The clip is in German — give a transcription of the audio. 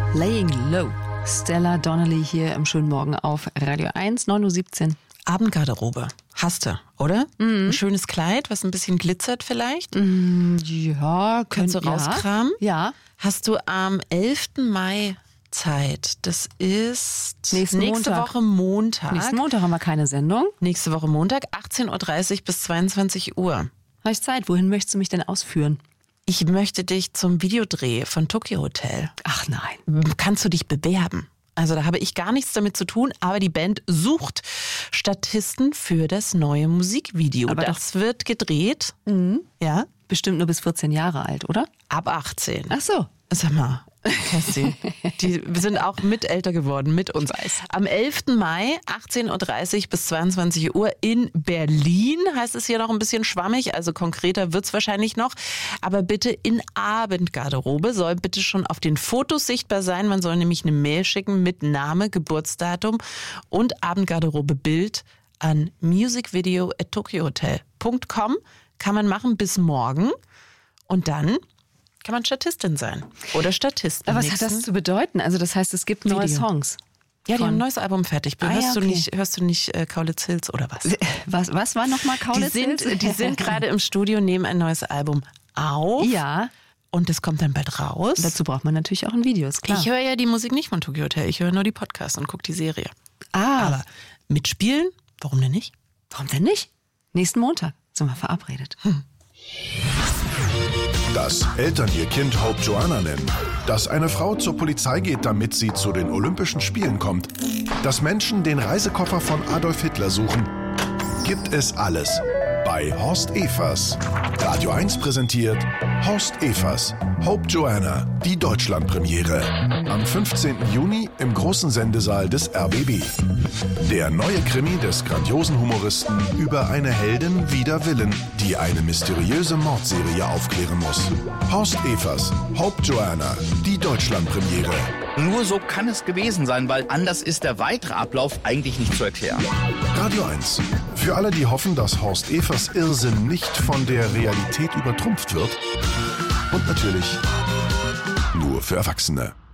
Laying Low. Stella Donnelly hier im schönen Morgen auf Radio 1, 9.17 Uhr. Abendgarderobe. Hast du, oder? Ein schönes Kleid, was ein bisschen glitzert vielleicht? Ja, Kannst du rauskramen? Ja. Hast du am 11. Mai Zeit? Das ist nächste Woche Montag. Nächsten Montag haben wir keine Sendung. Nächste Woche Montag, 18.30 Uhr bis 22 Uhr. Habe ich Zeit? Wohin möchtest du mich denn ausführen? Ich möchte dich zum Videodreh von Tokyo Hotel. Ach nein. Kannst du dich bewerben? Also da habe ich gar nichts damit zu tun, aber die Band sucht Statisten für das neue Musikvideo. Aber das wird gedreht. Ja? Bestimmt nur bis 14 Jahre alt, oder? Ab 18. Ach so. Sag mal, Kerstin, die sind auch mit älter geworden, mit uns. Am 11. Mai, 18.30 Uhr bis 22 Uhr in Berlin, heißt es hier noch ein bisschen schwammig, also konkreter wird's wahrscheinlich noch. Aber bitte in Abendgarderobe, soll bitte schon auf den Fotos sichtbar sein. Man soll nämlich eine Mail schicken mit Name, Geburtsdatum und Abendgarderobe-Bild an musicvideo@tokyohotel.com. Kann man machen bis morgen und dann kann man Statistin sein oder Statist. Aber was hat das zu bedeuten? Also das heißt, es gibt neue Songs. Ja, die haben ein neues Album fertig. Hörst du nicht Kaulitz Hills oder was? Was war nochmal Kaulitz Hills? Die sind gerade im Studio, nehmen ein neues Album auf. Ja. Und das kommt dann bald raus. Dazu braucht man natürlich auch ein Video, ist klar. Ich höre ja die Musik nicht von Tokyo Hotel, ich höre nur die Podcasts und gucke die Serie. Aber mitspielen, warum denn nicht? Warum denn nicht? Nächsten Montag sind wir verabredet. Dass Eltern ihr Kind Hope Joanna nennen. Dass eine Frau zur Polizei geht, damit sie zu den Olympischen Spielen kommt. Dass Menschen den Reisekoffer von Adolf Hitler suchen. Gibt es alles bei Horst Evers. Radio 1 präsentiert Horst Evers, Hope Joanna, die Deutschlandpremiere. Am 15. Juni im großen Sendesaal des RBB. Der neue Krimi des grandiosen Humoristen über eine Heldin wider Willen, die eine mysteriöse Mordserie aufklären muss. Horst Evers, Hope Joanna, die Deutschlandpremiere. Nur so kann es gewesen sein, weil anders ist der weitere Ablauf eigentlich nicht zu erklären. Radio 1. Für alle, die hoffen, dass Horst Evers Irrsinn nicht von der Realität übertrumpft wird. Und natürlich nur für Erwachsene.